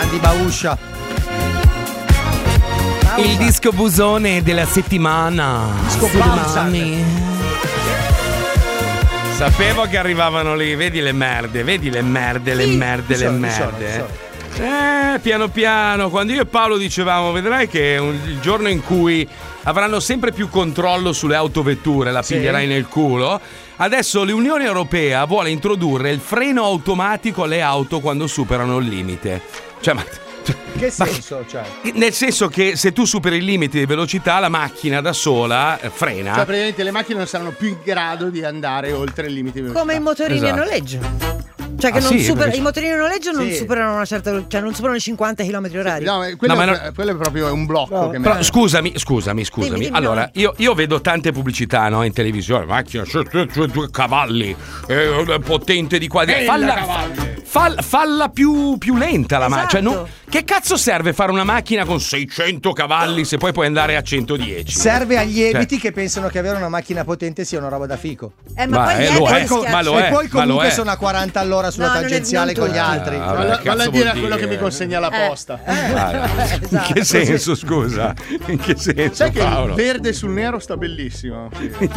Grandi Bauscia. Il disco busone della settimana. Disco Sapevo che arrivavano lì, vedi le merde. Piano piano, quando io e Paolo dicevamo vedrai che è il giorno in cui avranno sempre più controllo sulle autovetture, la piglierai nel culo. Adesso l'Unione Europea vuole introdurre il freno automatico alle auto quando superano il limite. Cioè, che senso? Cioè? Nel senso che se tu superi il limite di velocità, la macchina da sola frena. Cioè, praticamente le macchine non saranno più in grado di andare oltre il limite di velocità. Come i motorini a noleggio. Cioè che i motorini a noleggio non superano una certa, cioè non superano i 50 km/h. No, quello è proprio un blocco. Che però scusami. Dimmi, allora, io vedo tante pubblicità, no, in televisione, macchina 2 cavalli, potente di qua. Falla più lenta la macchina. Esatto. Cioè, che cazzo serve fare una macchina con 600 cavalli se poi puoi andare a 110? Serve agli ebiti che pensano che avere una macchina potente sia una roba da fico. Ma poi poi comunque sono a 40 all'ora sulla tangenziale con gli altri. Valla a dire a quello che mi consegna la posta. Esatto. In che senso, scusa? In che senso, sai che Paolo? il verde sul nero sta bellissimo.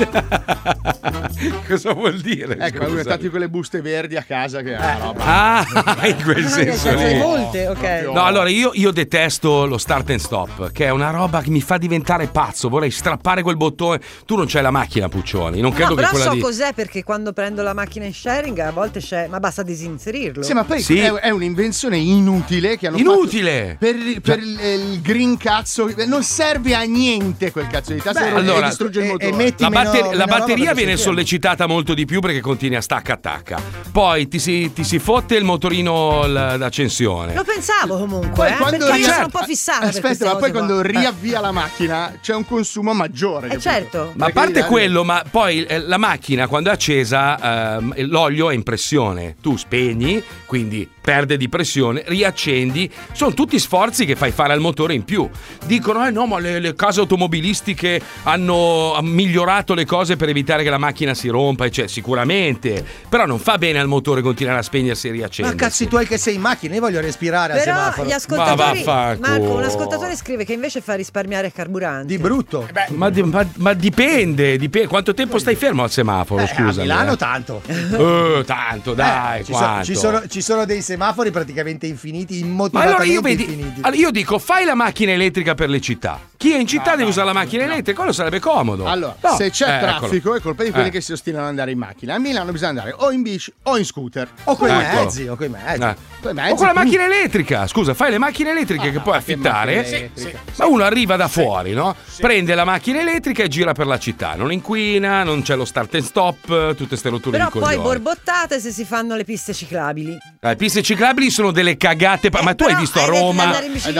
Cosa vuol dire? Ecco, ho mettati quelle buste verdi a casa che è una roba. In quel senso lì. Molte, ok. No, allora io detesto lo start and stop, che è una roba che mi fa diventare pazzo. Vorrei strappare quel bottone. Tu non c'hai la macchina, Puccioni. Non credo che però quella cos'è, perché quando prendo la macchina in sharing a volte c'è, ma basta disinserirlo. Sì, ma poi è un'invenzione inutile che hanno inutile fatto per il green cazzo. Non serve a niente quel cazzo di tasto. Allora, distrugge il motore. La batteria viene sollecitata molto di più perché continui a stacca. Poi ti si fotte il motorino d'accensione. Lo pensavo comunque, perché io sono un po' fissata. Aspetta, ma poi quando riavvia la macchina c'è un consumo maggiore. Certo. Ma a parte quello, ma poi la macchina quando è accesa l'olio è in pressione. Tu spegni, quindi perde di pressione, riaccendi. Sono tutti sforzi che fai fare al motore in più. Dicono no, ma le case automobilistiche hanno migliorato le cose per evitare che la macchina si rompa, cioè sicuramente, però non fa bene al motore continuare a spegnersi e riaccendere. Ma cazzi tuoi che sei in macchina, io voglio respirare al semaforo. Però gli ascoltatori, Marco, un ascoltatore scrive che invece fa risparmiare carburante. Di brutto. Ma dipende quanto tempo stai fermo al semaforo, scusa. A Milano tanto. Tanto, dai, ci sono dei semafori praticamente infiniti, immotivatamente infiniti. Allora io dico, fai la macchina elettrica per le città. Chi è in città deve usare la macchina elettrica, quello sarebbe comodo. Allora, se c'è traffico è colpa di quelli che si ostinano ad andare in macchina. A Milano bisogna andare o in bici o in scooter. O con i mezzi. O con la macchina elettrica. Scusa, fai le macchine elettriche che puoi affittare. Ma uno arriva da fuori, no? Prende la macchina elettrica e gira per la città. Non inquina, non c'è lo start and stop, tutte ste rotture di coglioni. Però poi borbottate se si fanno le piste ciclabili. Le piste ciclabili sono delle cagate. Ma tu hai visto a Roma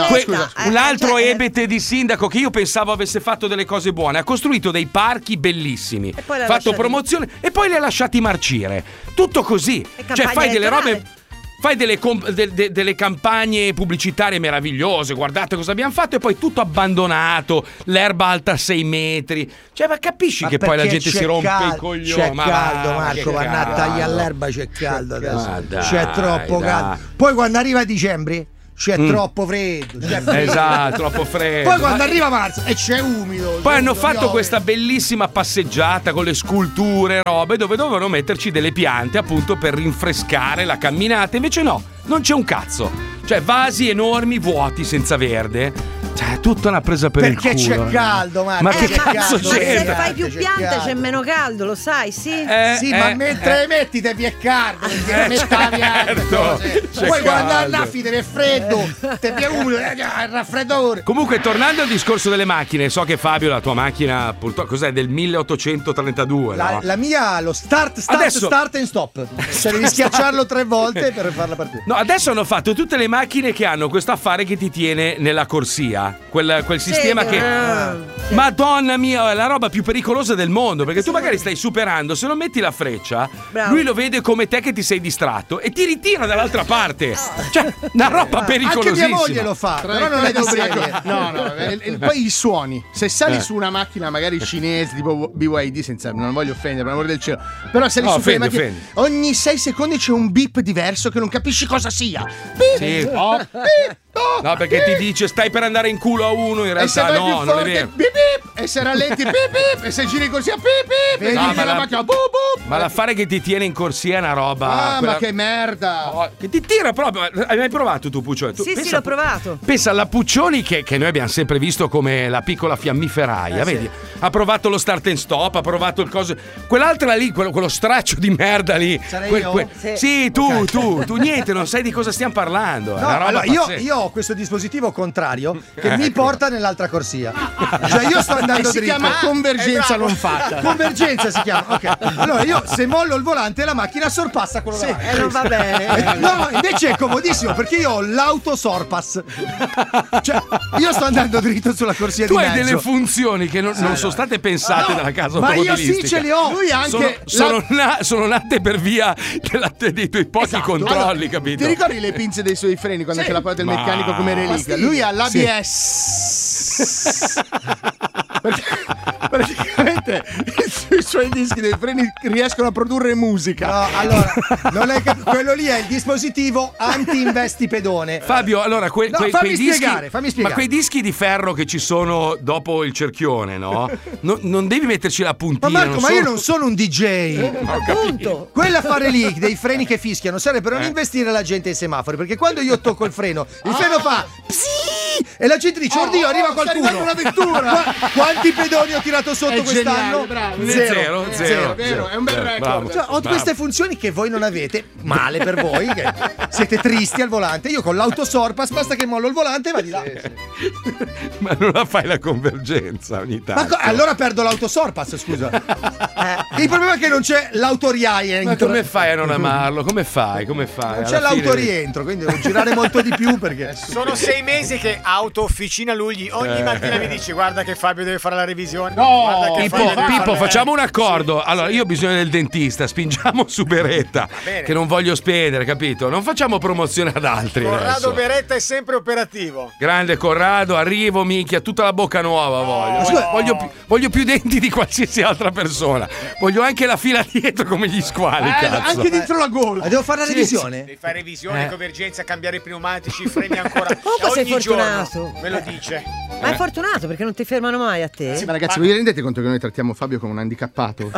un altro ebete di sindaco che io pensavo avesse fatto delle cose buone. Ha costruito dei parchi bellissimi, fatto promozione e poi li ha lasciati marcire. Tutto così. Cioè fai delle robe. Fai delle campagne pubblicitarie meravigliose, guardate cosa abbiamo fatto, e poi tutto abbandonato, l'erba alta 6 metri. Cioè, ma capisci che poi la gente si rompe i coglioni? C'è caldo, Marco, vanno a tagliare l'erba, c'è caldo adesso. C'è troppo caldo. Poi quando arriva dicembre c'è troppo freddo. Esatto, troppo freddo. Poi quando arriva marzo e c'è umido. Poi hanno fatto questa bellissima passeggiata con le sculture, robe, dove dovevano metterci delle piante appunto per rinfrescare la camminata. Invece no, non c'è un cazzo. Cioè vasi enormi vuoti senza verde. Cioè, tutta una presa per il culo. Perché c'è caldo, Marco. Ma che cazzo c'è? Ma se fai più piante c'è meno caldo, lo sai, sì? Ma mentre le metti te vi è caldo. Poi quando annaffi te è freddo, te vi è umido, il raffreddore. Comunque, tornando al discorso delle macchine, so che Fabio, la tua macchina, purtroppo, cos'è? Del 1832, no? La mia, lo start and stop. Cioè devi schiacciarlo 3 volte per farla partire. No, adesso hanno fatto tutte le macchine che hanno questo affare che ti tiene nella corsia. via, quel sistema che... Madonna mia, è la roba più pericolosa del mondo, perché tu magari stai superando, se non metti la freccia, lui lo vede come te che ti sei distratto e ti ritira dall'altra parte. Cioè, una roba pericolosissima. Anche mia moglie lo fa, però non è da serie. No, poi i suoni. Se sali su una macchina magari cinese tipo BYD, non voglio offendere, per l'amore del cielo, però sali su quelle macchine, ogni 6 secondi c'è un beep diverso che non capisci cosa sia. Sì. No, perché ti dice stai per andare in culo a uno, in realtà no, non è vero. Beep, beep, e se rallenti beep, beep, e se giri così beep, beep, no, ma l'affare che ti tiene in corsia è una roba. Ma che merda! Che ti tira proprio. Hai mai provato tu, Puccione? Sì, l'ho provato. Pensa alla Puccioni che noi abbiamo sempre visto come la piccola fiammiferaia, vedi? Ha provato lo start and stop, ha provato il coso. Quell'altra lì, quello straccio di merda lì. Sì, tu niente, non sai di cosa stiamo parlando. No, allora, io ho questo dispositivo contrario che mi porta nell'altra corsia. Cioè io sto andando dritto. Si chiama convergenza non fatta. Convergenza si chiama. Ok. Allora io se mollo il volante la macchina sorpassa quello davanti. E non va bene. No, invece è comodissimo perché io ho l'autosorpass. Cioè io sto andando dritto sulla corsia di mezzo. Tu hai delle funzioni che non sono state pensate dalla casa automobilistica. Ma io sì ce le ho. Lui anche sono nate per via dei tuoi pochi controlli, capito? Ti ricordi le pinze dei suoi freni quando te la porta il meccanico come reliquia? Lui ha l'ABS. Praticamente i suoi dischi dei freni riescono a produrre musica. No, allora, non è che quello lì è il dispositivo anti-investipedone. Fabio, allora quei fammi dischi, spiegare. Ma quei dischi di ferro che ci sono dopo il cerchione, no? Non devi metterci la puntina. Ma Marco, io non sono un DJ. Appunto. Quell'affare lì dei freni che fischiano serve per non investire la gente ai semafori, perché quando io tocco il freno fa psii, e la gente dice oddio arriva qualcuno, una vettura. Quanti pedoni ho tirato sotto quest'anno? Zero. Vero, è un bel record. Cioè, ho queste funzioni che voi non avete, male per voi, che siete tristi al volante. Io con l'autosorpass basta che mollo il volante e va di là. Ma non la fai la convergenza ogni tanto. Ma allora perdo l'autosorpass, scusa. Il problema è che non c'è l'autorientro. Ma come fai a non amarlo? Come fai? Non c'è l'autorientro, quindi devo girare molto di più perché sono 6 mesi che auto officina lui ogni mattina mi dice guarda che Fabio deve fare la revisione. Pippo, facciamo un accordo. Allora, io ho bisogno del dentista, spingiamo su Beretta, che non voglio spendere, capito? Non facciamo promozione ad altri. Corrado Beretta è sempre operativo. Grande Corrado, arrivo, minchia, tutta la bocca nuova voglio più denti di qualsiasi altra persona. Voglio anche la fila dietro come gli squali, cazzo. Anche dentro la gola. Devo fare la revisione? Devi fare revisione, convergenza, cambiare i pneumatici, freni ancora. Sei fortunato. Giorno, me lo dice. Ma è fortunato perché non ti fermano mai a te. Sì, ma ragazzi, vi rendete conto che noi trattiamo Fabio come un handicappato?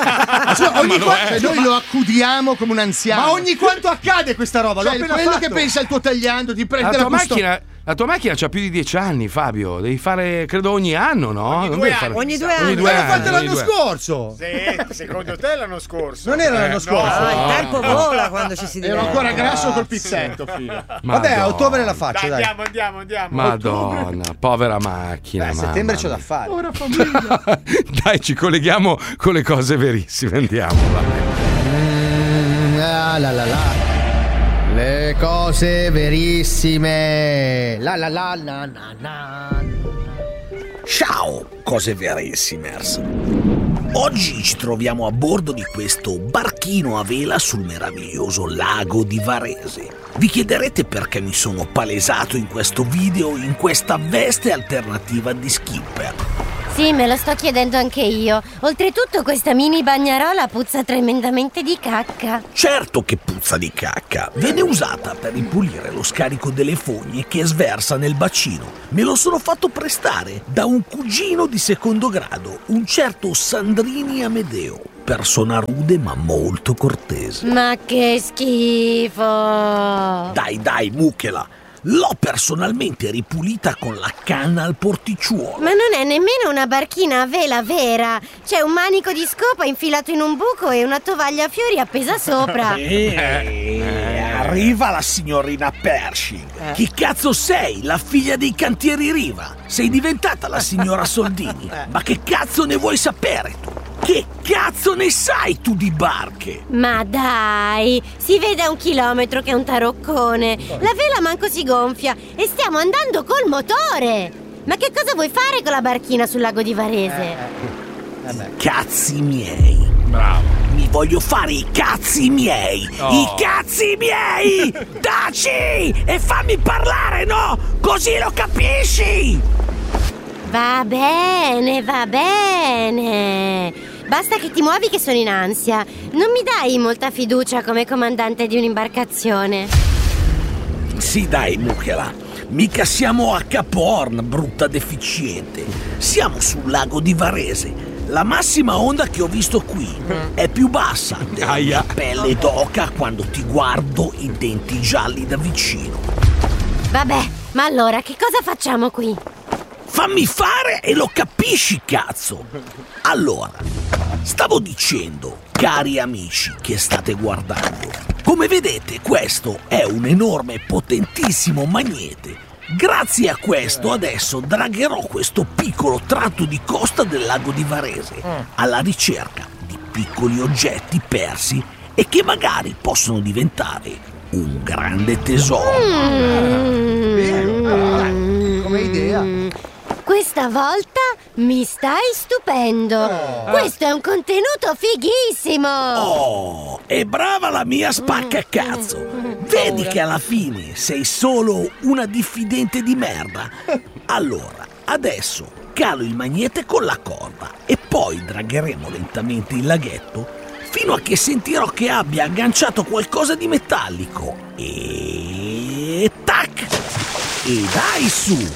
Noi lo accudiamo come un anziano. Ma ogni quanto accade questa roba? Cioè, quello che pensa il tuo tagliando ti prende la macchina. La tua macchina c'ha più di 10 anni, Fabio. Devi fare, credo, ogni anno, no? Ogni due anni. L'hanno fatto l'anno scorso. Sì, secondo te l'anno scorso? Non era l'anno scorso. No, il tempo vola quando ci si diverte. Ero ancora grasso col pizzetto, figlio. Vabbè, a ottobre la faccio, dai. Andiamo. Madonna, povera macchina. A settembre c'ho da fare. Povera famiglia. Dai, ci colleghiamo con le cose verissime. Andiamo, la. Le cose verissime. La. Ciao, cose verissimers. Oggi ci troviamo a bordo di questo barchino a vela sul meraviglioso lago di Varese. Vi chiederete perché mi sono palesato in questo video in questa veste alternativa di skipper. Sì, me lo sto chiedendo anche io. Oltretutto questa mini bagnarola puzza tremendamente di cacca. Certo che puzza di cacca. Viene usata per ripulire lo scarico delle fogne che sversa nel bacino. Me lo sono fatto prestare da un cugino di secondo grado, un certo Sandrini Amedeo. Persona rude ma molto cortese. Ma che schifo! Dai, mucchela. L'ho personalmente ripulita con la canna al porticciuolo. Ma non è nemmeno una barchina a vela vera. C'è un manico di scopa infilato in un buco e una tovaglia a fiori appesa sopra. Arriva la signorina Pershing. Chi cazzo sei? La figlia dei cantieri Riva? Sei diventata la signora Soldini. Ma che cazzo ne vuoi sapere tu? Che cazzo ne sai tu di barche? Ma dai, si vede a 1 chilometro che è un taroccone. La vela manco si gonfia e stiamo andando col motore. Ma che cosa vuoi fare con la barchina sul lago di Varese? Cazzi miei. Bravo. Mi voglio fare i cazzi miei. Oh. I cazzi miei. Taci e fammi parlare, no? Così lo capisci. Va bene, va bene. Basta che ti muovi che sono in ansia. Non mi dai molta fiducia come comandante di un'imbarcazione. Sì dai, Mucchela. Mica siamo a Capo Horn, brutta deficiente. Siamo sul lago di Varese. La massima onda che ho visto qui è più bassa della pelle d'oca quando ti guardo i denti gialli da vicino. Vabbè, ma allora che cosa facciamo qui? Fammi fare e lo capisci, cazzo! Allora, stavo dicendo, cari amici che state guardando, come vedete questo è un enorme potentissimo magnete. Grazie a questo adesso dragherò questo piccolo tratto di costa del lago di Varese alla ricerca di piccoli oggetti persi e che magari possono diventare un grande tesoro. Come idea. Questa volta mi stai stupendo. Questo è un contenuto fighissimo. Oh, è brava la mia spaccacazzo. Vedi che alla fine sei solo una diffidente di merda. Allora, adesso calo il magnete con la corda e poi dragheremo lentamente il laghetto fino a che sentirò che abbia agganciato qualcosa di metallico. E tac! E dai su!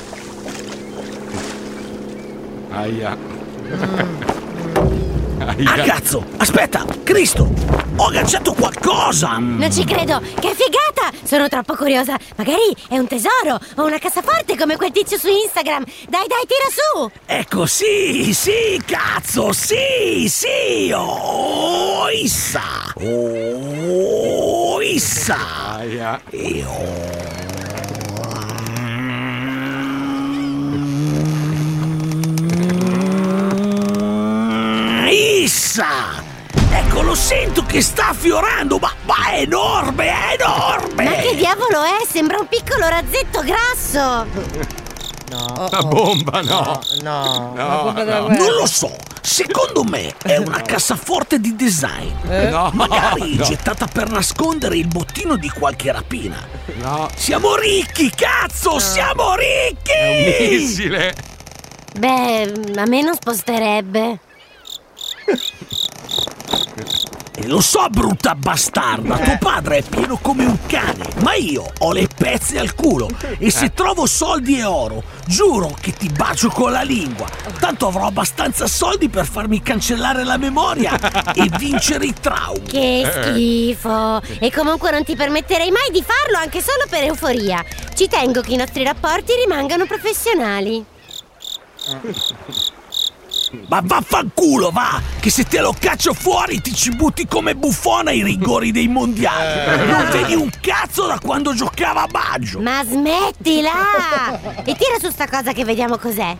Aia. Ah cazzo! Aspetta! Cristo! Ho agganciato qualcosa! Non ci credo! Che figata! Sono troppo curiosa! Magari è un tesoro o una cassaforte come quel tizio su Instagram! Dai, tira su! Ecco, sì, cazzo! Sì! Oh, issa! Aia. E issa! Ecco, lo sento che sta affiorando, ma è enorme, Ma che diavolo è? Sembra un piccolo razzetto grasso! Una bomba, no. Non lo so, secondo me è una cassaforte di design. Magari gettata per nascondere il bottino di qualche rapina. No. Siamo ricchi, cazzo, siamo ricchi! È un missile. Beh, a me non sposterebbe. E lo so, brutta bastarda, tuo padre è pieno come un cane, ma io ho le pezze al culo e se trovo soldi e oro, giuro che ti bacio con la lingua. Tanto avrò abbastanza soldi per farmi cancellare la memoria e vincere i traumi. Che schifo! E comunque non ti permetterei mai di farlo anche solo per euforia. Ci tengo che i nostri rapporti rimangano professionali. Ma vaffanculo, va! Che se te lo caccio fuori ti ci butti come Buffon ai rigori dei mondiali. Non vedi un cazzo da quando giocava a Baggio. Ma smettila! E tira su sta cosa che vediamo cos'è.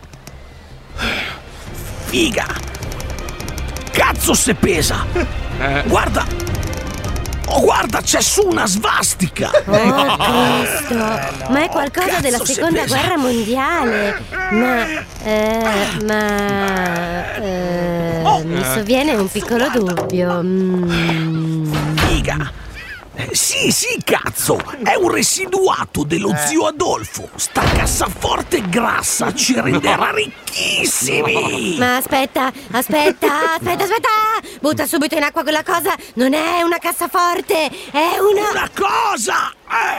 Figa! Cazzo se pesa! Guarda! Oh, guarda, c'è su una svastica! Oh, Cristo! Ma è qualcosa della seconda guerra mondiale! Mi sovviene un piccolo dubbio. Figa! Sì, cazzo! È un residuato dello zio Adolfo! Sta cassaforte grassa ci renderà ricchissimi! Ma aspetta! Butta subito in acqua quella cosa! Non è una cassaforte! È una cosa!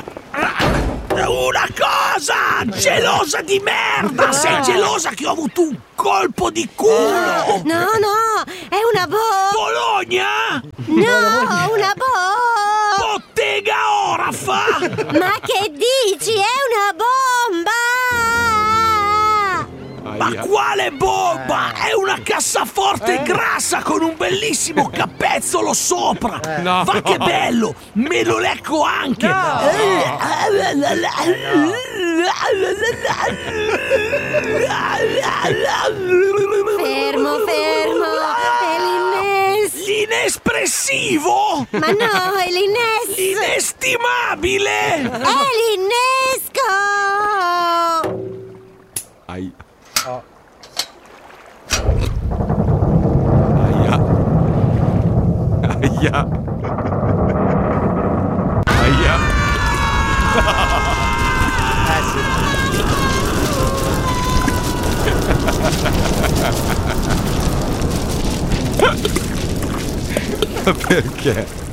Una cosa! Gelosa di merda! Sei gelosa che ho avuto un colpo di culo! No! È una Bologna? No! Una Bottega Orafa! Ma che dici? È una bomba! Ma quale bomba? È una cassaforte grassa con un bellissimo capezzolo sopra! No. Va che bello! Me lo lecco anche! Fermo! È Inespressivo! Ma no, è l'innesco! Inestimabile! È l'innesco! Aia. Aia. Perché?